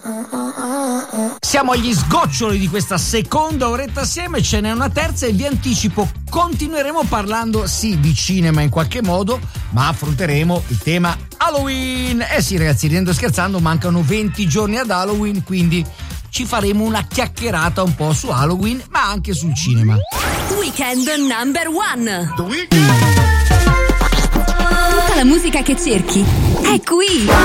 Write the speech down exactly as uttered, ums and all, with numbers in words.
Siamo agli sgoccioli di questa seconda oretta assieme, ce n'è una terza e vi anticipo, continueremo parlando sì di cinema in qualche modo, ma affronteremo il tema Halloween. Eh sì ragazzi, ridendo e scherzando, mancano venti giorni ad Halloween, quindi ci faremo una chiacchierata un po' su Halloween, ma anche sul cinema. Weekend number one. The Weekend. Tutta la musica che cerchi è qui.